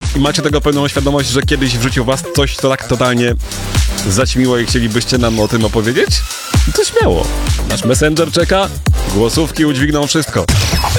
i macie tego pełną świadomość, że kiedyś w życiu was coś to tak totalnie zaćmiło i chcielibyście nam o tym opowiedzieć? To śmiało. Nasz Messenger czeka, głosówki udźwigną wszystko.